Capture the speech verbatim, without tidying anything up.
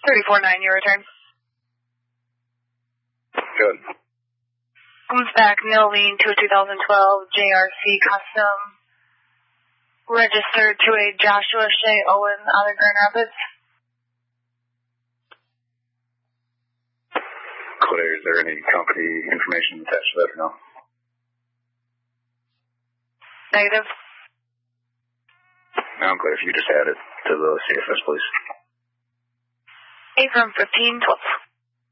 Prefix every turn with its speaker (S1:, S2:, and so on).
S1: thirty-four nine, your return.
S2: Good.
S1: Comes back, no lien to a two thousand twelve J R C Custom. Registered to a Joshua Shea Owen out of Grand Rapids.
S2: Clear, is there any company information attached to that or no?
S1: Negative.
S2: No, I'm clear. If you just add it to the C F S, please.
S1: A from fifteen twelve.